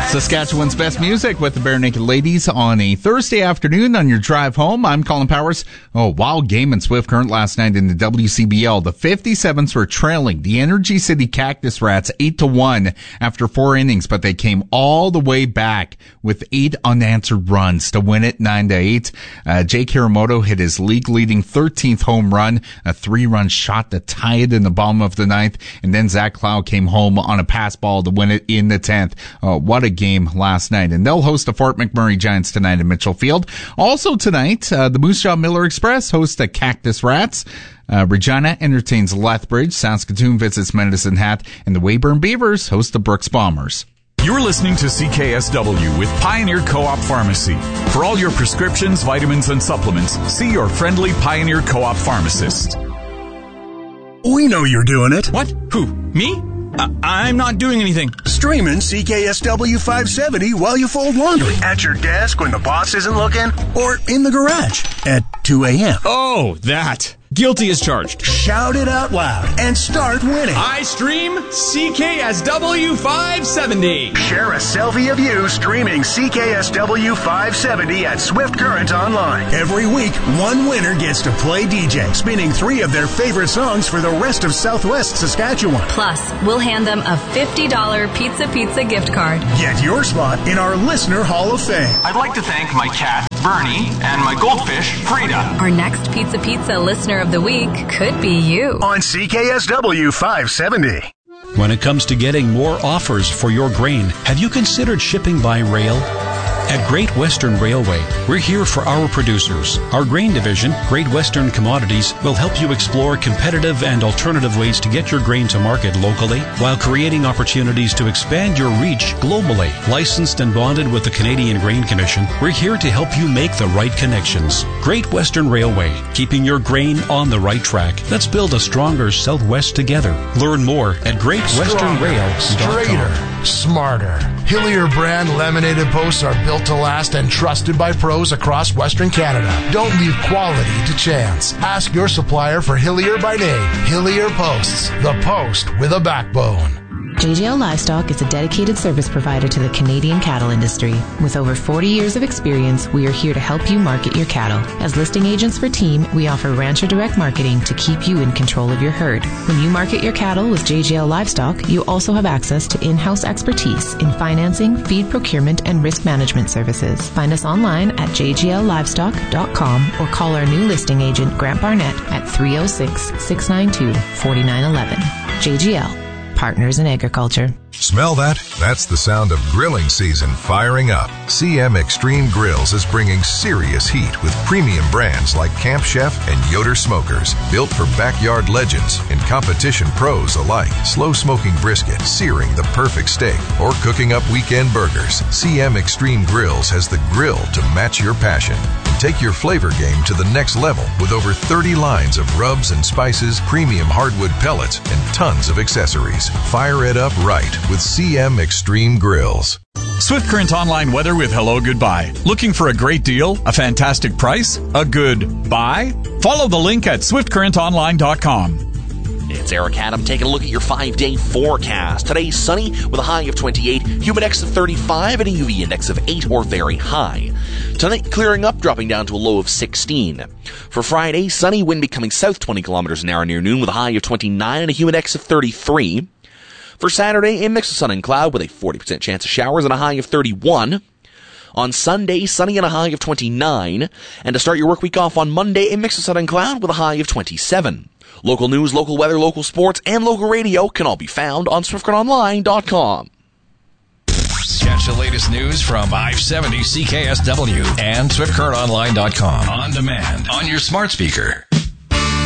Saskatchewan's best music with the Bare Naked Ladies on a Thursday afternoon on your drive home. I'm Colin Powers. Wild game in Swift Current last night in the WCBL. The 57s were trailing the Energy City Cactus Rats 8-1 after 4 innings, but they came all the way back with 8 unanswered runs to win it 9-8. Jake Hiramoto hit his league-leading 13th home run, a 3-run shot to tie it in the bottom of the 9th, and then Zach Cloud came home on a pass ball to win it in the 10th. What a game last night. And they'll host the Fort McMurray Giants tonight in Mitchell Field. Also tonight, the Moose Jaw Miller Express hosts the Cactus Rats. Regina entertains Lethbridge. Saskatoon visits Medicine Hat. And the Weyburn Beavers host the Brooks Bombers. You're listening to CKSW with Pioneer Co-op Pharmacy. For all your prescriptions, vitamins, and supplements, see your friendly Pioneer Co-op pharmacist. We know you're doing it. What? Who? Me? I'm not doing anything. Streaming CKSW 570 while you fold laundry. At your desk when the boss isn't looking. Or in the garage at 2 a.m. Oh, that. Guilty as charged. Shout it out loud and start winning. I stream CKSW 570. Share a selfie of you streaming CKSW 570 at Swift Current Online. Every week, one winner gets to play DJ, spinning 3 of their favorite songs for the rest of Southwest Saskatchewan. Plus, we'll hand them a $50 Pizza gift card. Get your spot in our Listener Hall of Fame. I'd like to thank my cat, Bernie, and my goldfish, Frida. Our next Pizza Listener of the Week could be you. On CKSW 570. When it comes to getting more offers for your grain, have you considered shipping by rail? At Great Western Railway, we're here for our producers. Our grain division, Great Western Commodities, will help you explore competitive and alternative ways to get your grain to market locally while creating opportunities to expand your reach globally. Licensed and bonded with the Canadian Grain Commission, we're here to help you make the right connections. Great Western Railway, keeping your grain on the right track. Let's build a stronger Southwest together. Learn more at GreatWesternRail.com. Straighter, smarter. Hillier brand laminated posts are built to last and trusted by pros across Western Canada. Don't leave quality to chance. Ask your supplier for Hillier by name. Hillier Posts, the post with a backbone. JGL Livestock is a dedicated service provider to the Canadian cattle industry. With over 40 years of experience, we are here to help you market your cattle. As listing agents for Team, we offer Rancher Direct Marketing to keep you in control of your herd. When you market your cattle with JGL Livestock, you also have access to in-house expertise in financing, feed procurement, and risk management services. Find us online at jgllivestock.com or call our new listing agent, Grant Barnett, at 306-692-4911. JGL. Partners in Agriculture. Smell that? That's the sound of grilling season firing up. CM Extreme Grills is bringing serious heat with premium brands like Camp Chef and Yoder Smokers, built for backyard legends and competition pros alike. Slow smoking brisket, searing the perfect steak, or cooking up weekend burgers. CM Extreme Grills has the grill to match your passion. And take your flavor game to the next level with over 30 lines of rubs and spices, premium hardwood pellets, and tons of accessories. Fire it up right with CM Extreme Grills. Swift Current Online weather with Hello Goodbye. Looking for a great deal? A fantastic price? A good buy? Follow the link at swiftcurrentonline.com. It's Eric Adam taking a look at your 5-day forecast. Today, sunny with a high of 28, humid index of 35, and a UV index of 8 or very high. Tonight, clearing up, dropping down to a low of 16. For Friday, sunny, wind becoming south 20 kilometers an hour near noon with a high of 29 and a humid index of 33. For Saturday, a mix of sun and cloud with a 40% chance of showers and a high of 31. On Sunday, sunny and a high of 29. And to start your work week off on Monday, a mix of sun and cloud with a high of 27. Local news, local weather, local sports, and local radio can all be found on SwiftCurrentOnline.com. Catch the latest news from 570 CKSW and SwiftCurrentOnline.com on demand on your smart speaker.